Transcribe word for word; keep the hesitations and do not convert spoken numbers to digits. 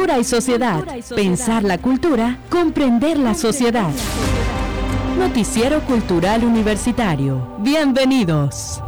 Cultura y sociedad. Pensar la cultura, comprender la sociedad. Noticiero Cultural Universitario. Bienvenidos.